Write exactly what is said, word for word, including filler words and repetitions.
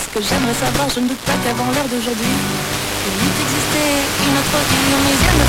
ce que j'aimerais savoir, je ne doute pas qu'avant l'heure d'aujourd'hui, il eût existé une autre vie, mais il